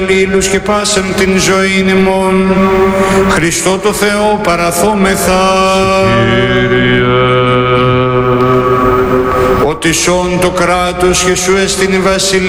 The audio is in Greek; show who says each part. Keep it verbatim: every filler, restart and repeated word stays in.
Speaker 1: αλλήλους και πάσαν την ζωήν ημών, Χριστό το Θεό παραθόμεθα. Ότι σών το κράτος και σου έστειν η βασιλεία